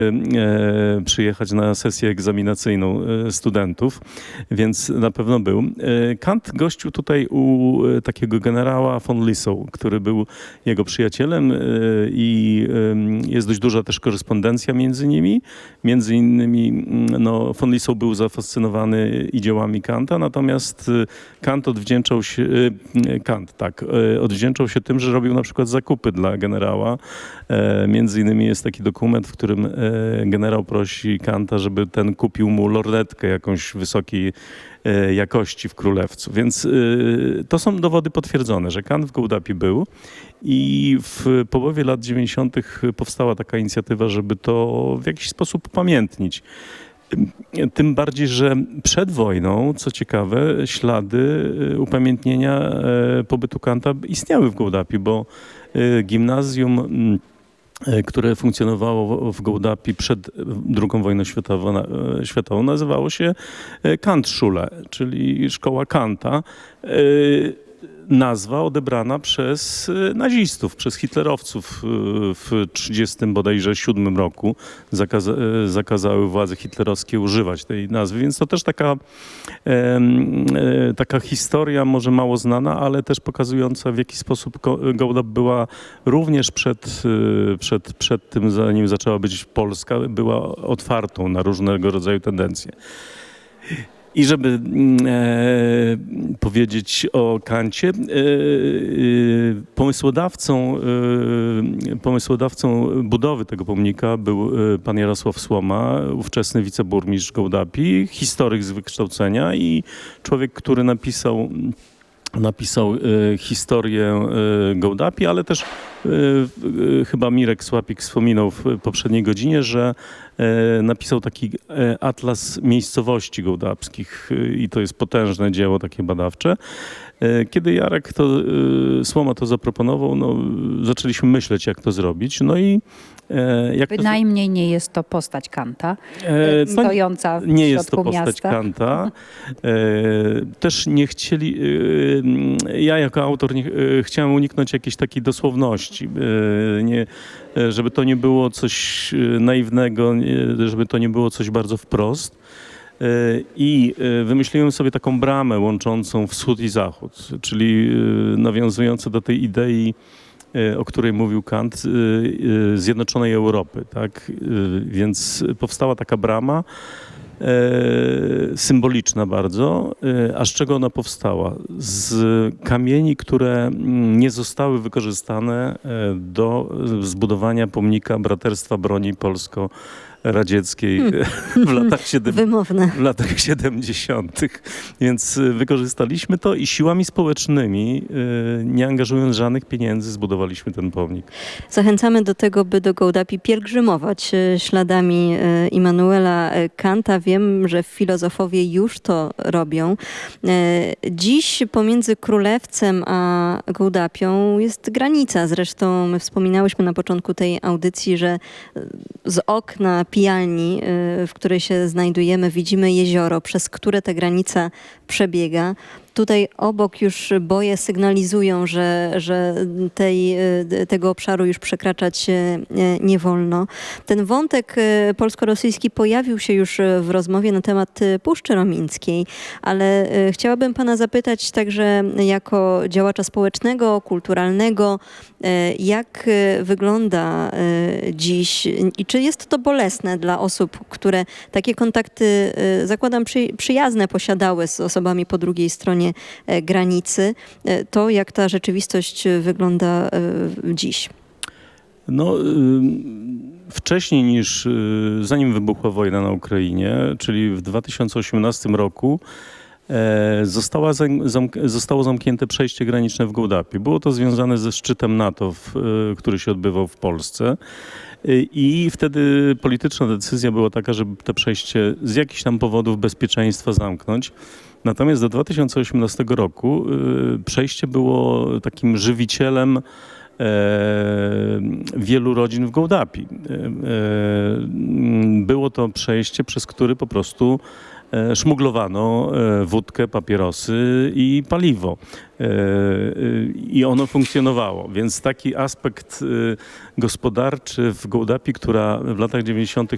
przyjechać na sesję egzaminacyjną studentów, więc na pewno był. Kant gościł tutaj u takiego generała von Lissau, który był jego przyjacielem i jest dość duża też korespondencja między nimi. Między innymi no, von Lissau był zafascynowany dziełami Kanta, natomiast Kant odwdzięczał się tym, że robił na przykład zakupy dla generała. Między innymi jest taki dokument, w którym generał prosi Kanta, żeby ten kupił mu lornetkę jakąś wysokiej jakości w Królewcu. Więc to są dowody potwierdzone, że Kant w Gołdapi był i w połowie lat 90. powstała taka inicjatywa, żeby to w jakiś sposób upamiętnić. Tym bardziej, że przed wojną, co ciekawe, ślady upamiętnienia pobytu Kanta istniały w Gołdapi, bo gimnazjum, które funkcjonowało w Gołdapi przed II wojną światową, nazywało się Kantschule, czyli szkoła Kanta. Nazwa odebrana przez nazistów, przez hitlerowców w 30 bodajże 7 roku zakazały władze hitlerowskie używać tej nazwy, więc to też taka historia może mało znana, ale też pokazująca, w jaki sposób Gołdap była również przed tym, zanim zaczęła być Polska, była otwartą na różnego rodzaju tendencje. I żeby powiedzieć o Kancie, pomysłodawcą budowy tego pomnika był pan Jarosław Słoma, ówczesny wiceburmistrz Gołdapi, historyk z wykształcenia i człowiek, który napisał historię Gołdapi, ale też chyba Mirek Słapik wspominał w poprzedniej godzinie, że napisał taki atlas miejscowości gołdapskich i to jest potężne dzieło takie badawcze. Kiedy Jarek Słoma to zaproponował, no, zaczęliśmy myśleć, jak to zrobić. No i Bynajmniej nie jest to postać Kanta, stojąca w nie środku jest to postać miasta. Kanta. Też nie chcieli, ja jako autor chciałem uniknąć jakiejś takiej dosłowności, żeby to nie było coś naiwnego, żeby to nie było coś bardzo wprost. I wymyśliłem sobie taką bramę łączącą wschód i zachód, czyli nawiązującą do tej idei, o której mówił Kant, zjednoczonej Europy, tak? Więc powstała taka brama, symboliczna bardzo. A z czego ona powstała? Z kamieni, które nie zostały wykorzystane do zbudowania pomnika Braterstwa Broni Polsko-Radzieckiej w latach 70. Więc wykorzystaliśmy to i siłami społecznymi, nie angażując żadnych pieniędzy, zbudowaliśmy ten pomnik. Zachęcamy do tego, by do Gołdapi pielgrzymować śladami Immanuela Kanta. Wiem, że filozofowie już to robią. Dziś pomiędzy Królewcem a Gołdapią jest granica. Zresztą my wspominałyśmy na początku tej audycji, że z okna pijalni, w której się znajdujemy, widzimy jezioro, przez które ta granica przebiega. Tutaj obok już boje sygnalizują, że tego obszaru już przekraczać nie wolno. Ten wątek polsko-rosyjski pojawił się już w rozmowie na temat Puszczy Romińskiej, ale chciałabym pana zapytać także jako działacza społecznego, kulturalnego, jak wygląda dziś i czy jest to bolesne dla osób, które takie kontakty, zakładam, przyjazne posiadały z osobami po drugiej stronie granicy, to jak ta rzeczywistość wygląda dziś? No, wcześniej zanim wybuchła wojna na Ukrainie, czyli w 2018 roku, zostało zamknięte przejście graniczne w Gołdapi. Było to związane ze szczytem NATO, który się odbywał w Polsce. I wtedy polityczna decyzja była taka, żeby to przejście z jakichś tam powodów bezpieczeństwa zamknąć. Natomiast do 2018 roku przejście było takim żywicielem wielu rodzin w Gołdapi. Było to przejście, przez które po prostu szmuglowano wódkę, papierosy i paliwo. I ono funkcjonowało. Więc taki aspekt gospodarczy w Gołdapi, która w latach 90.